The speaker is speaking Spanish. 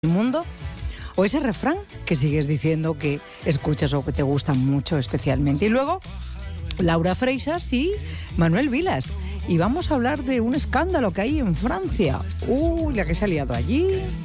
mundo, o ese refrán que sigues diciendo que escuchas o que te gusta mucho especialmente. Y luego Laura Freixas y Manuel Vilas, y vamos a hablar de un escándalo que hay en Francia. La que se ha liado allí.